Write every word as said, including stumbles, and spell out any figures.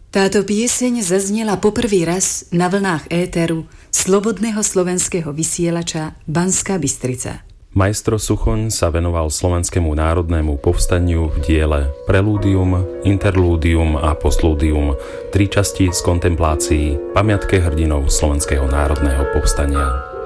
Táto pieseň zaznela poprvý raz na vlnách éteru Slobodného slovenského vysielača Banská Bystrica. Maestro Suchoň sa venoval slovenskému národnému povstaniu v diele Prelúdium, Interlúdium a Postlúdium, tri časti z kontemplácií pamiatke hrdinov slovenského národného povstania.